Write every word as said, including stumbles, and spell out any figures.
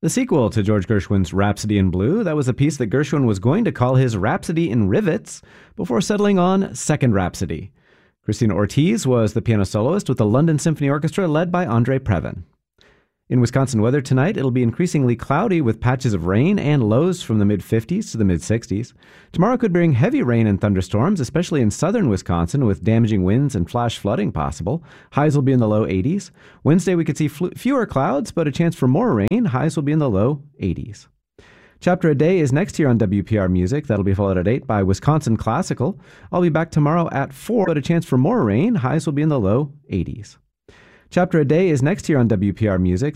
The sequel to George Gershwin's Rhapsody in Blue, that was a piece that Gershwin was going to call his Rhapsody in Rivets before settling on Second Rhapsody. Christina Ortiz was the piano soloist with the London Symphony Orchestra led by Andre Previn. In Wisconsin weather tonight, it'll be increasingly cloudy with patches of rain and lows from the mid fifties to the mid sixties. Tomorrow could bring heavy rain and thunderstorms, especially in southern Wisconsin, with damaging winds and flash flooding possible. Highs will be in the low eighties. Wednesday, we could see fl- fewer clouds, but a chance for more rain. Highs will be in the low eighties. Chapter a Day is next here on W P R Music. That'll be followed at eight by Wisconsin Classical. I'll be back tomorrow at four, but a chance for more rain. Highs will be in the low eighties. Chapter a Day is next here on W P R Music.